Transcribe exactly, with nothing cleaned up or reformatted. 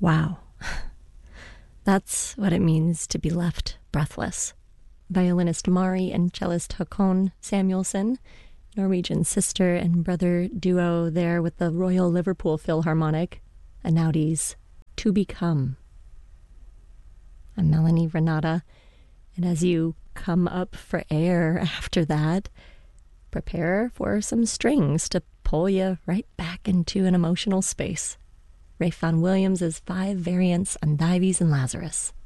Wow. That's what it means to be left breathless. Violinist Mari and cellist Håkon Samuelsson, Norwegian sister and brother duo there with the Royal Liverpool Philharmonic, Anaudi's To Become. I'm Melanie Renata, and as you come up for air after that, prepare for some strings to pull you right back into an emotional space. Ralph Vaughan Williams' Five Variants on Dives and Lazarus.